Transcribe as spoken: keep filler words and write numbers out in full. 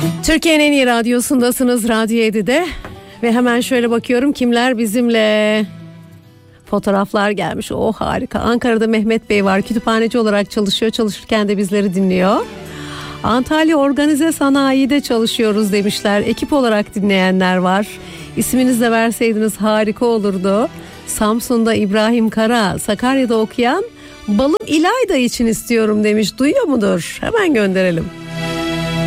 Türkiye'nin en iyi radyosundasınız, Radyo yedide ve hemen şöyle bakıyorum kimler bizimle. Fotoğraflar gelmiş. Oh harika. Ankara'da Mehmet Bey var. Kütüphaneci olarak çalışıyor. Çalışırken de bizleri dinliyor. Antalya Organize Sanayi'de çalışıyoruz demişler. Ekip olarak dinleyenler var. İsminizi de verseydiniz harika olurdu. Samsun'da İbrahim Kara, Sakarya'da okuyan Balım İlayda için istiyorum demiş. Duyuyor mudur? Hemen gönderelim.